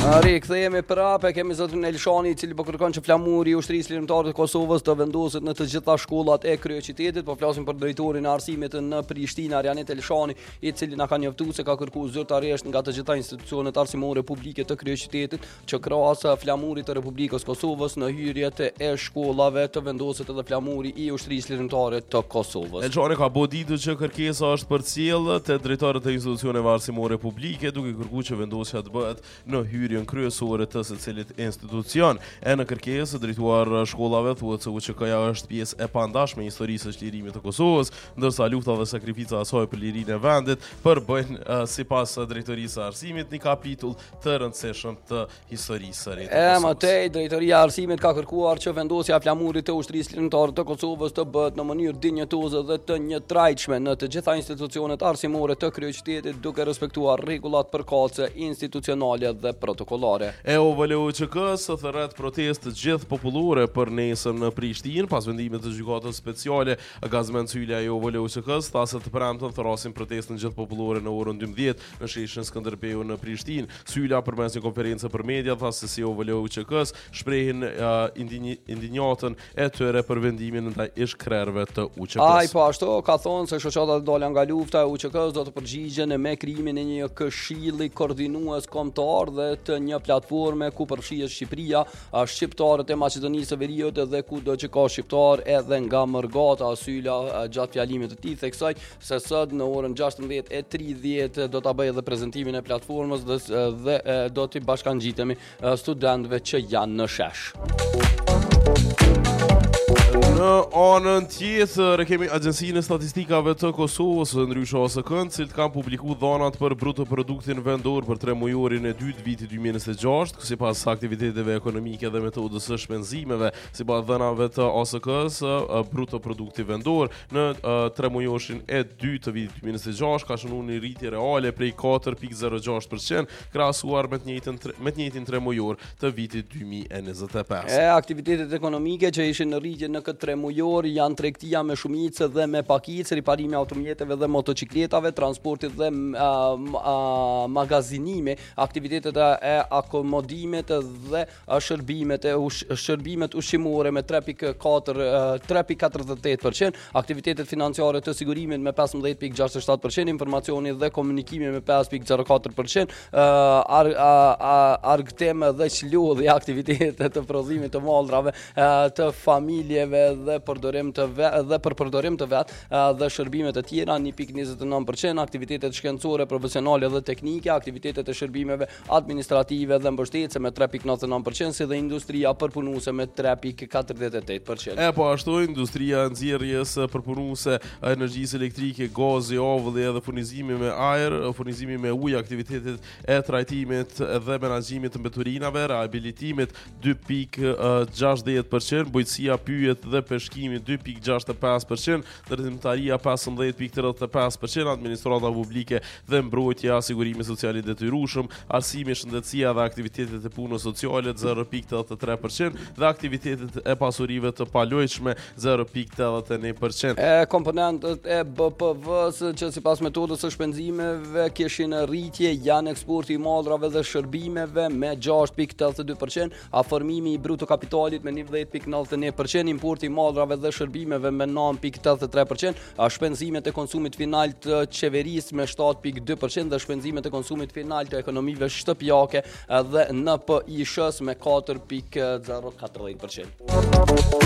Rikthehemi prapë, kemi zotin Elshani I cili po kërkon që flamuri I ushtrisë lirimtare të Kosovës të vendoset në të gjitha shkollat e kryeqytetit. Po flasim për drejtorin e arsimit në Prishtinë, Arjanit Elshani, I cili na ka njoftuar se ka kërkuar zyrtarisht nga të gjitha institucionet arsimore publike të kryeqytetit që krahas flamurit të Republikës Kosovës në hyrjet e shkollave të vendoset edhe flamuri I ushtrisë lirimtare të Kosovës. Elshani ka boditur që kërkesa është përcjellë te drejtorët e institucioneve arsimore publike, duke kërkuar që vendosja të bëhet në hyrjen kryesore të secilit institucion. E në kërkesë, drejtuar shkollave thuhet se UÇK-ja është pjesë e pandashme e historisë së lirimit të Kosovës, ndërsa lufta dhe sakrifica e saj për lirinë e vendit përbëjnë sipas drejtorisë së arsimit një kapitull të rëndësishëm të historisë së re të Kosovës. Matej, drejtoria e arsimit ka kërkuar që vendosja e flamurit të ushtrisë lirimtare të Kosovës të bëhet në mënyrë dinjetoze dhe të njëtrajtshme në të gjitha institucionet arsimore të kryeqytetit, duke respektuar rregullat përkatëse institucionale dhe protokollare. E UÇK-s thërret protestë gjithë popullore për nesër në Prishtinë pas vendimit të gjykatës speciale. Gazmend Sylla e UÇK-s tha se të premten thrasin protestën gjithë popullore në orën 12 në sheshin Skënderbeu në Prishtinë. Sylla përmes një konferencë për media tha se si UÇK-s shprehin indinjatën e tyre për vendimin ndaj ish-krerëve të UÇK-s. Ai po ashtu ka thonë se shoqata dola nga lufta e UÇK-s do të përgjigjen me krijimin e një këshilli koordinues kombëtar dhe të një platforme ku përfshihet Shqipëria, shqiptarët e Maqedonisë së Veriut dhe kudo që ka shqiptar edhe nga Mërgata. Sylla gjatë fjalimit të tij theksoi se sot në orën 16:30 do ta bëjë edhe prezantimin e platformës dhe do t'i bashkangjitemi studentëve që janë në shesh. Në anën tjetër kemi Agjencinë e Statistikave të Kosovës, ndryshe ASK-n, cilët kanë publikuar dhanat për bruto produktin vendor për 3 mujorin e dytë vitit 2026, sipas aktiviteteve ekonomike dhe metodës së shpenzimeve. Sipas dhënave të ASK-s, bruto produkti vendor në 3 mujorin e dytë të vitit 2026 ka shënuar një rritje reale prej 4.06% krahasuar me të njëjtin 3 mujor të vitit 2025. Aktivitetet ekonomike që ishin në rritje në këtë 3 mujor janë tregtia me shumicë dhe me pakicë, riparimi automjeteve dhe motocikletave, transportit dhe magazinimi, aktivitetet e akomodimit dhe shërbimet ushqimore me 3.48%, aktivitetet financiare të sigurimit me 15.67%, informacioni dhe komunikimi me 5.04%, argëtime dhe çlodhje aktivitetet të prodhimit të mallrave të familjeve dhe përdorim të vet dhe shërbimet e tjera 1.29%, aktivitetet shkencore, profesionale dhe teknike, aktivitetet e shërbimeve administrative dhe mbështetëse me 3.99%, si dhe industria përpunuese me 3.48%. Po ashtu industria nxjerrjes përpunuese energjisë elektrike, gazi, avulli dhe furnizimi me ajër, furnizimi me ujë, aktivitetet e trajtimit dhe menaxhimit të mbeturinave, rehabilitimit 2.60%, bujqësia, pyjet dhe peshkimi 2.65%, ndërtimtaria 15.35%, administrata publike dhe mbrojtja, sigurimi social I detyrueshëm, arsimi, shëndetësia dhe aktivitetet e punës sociale 0.83% dhe aktivitetet e pasurive të palojshme 0.81%. Komponentët e BPV-s që sipas metodës së shpenzimeve kishin rritje janë eksporti I mallrave dhe shërbimeve me 6.82%, afërmimi I bruto kapitalit me 11.91%, importi I mallrave dhe shërbimeve me 9.83%, shpenzimet e konsumit final të qeverisë me 7.2% dhe shpenzimet e konsumit final të ekonomive shtëpiake dhe NPI-s me 4.040%.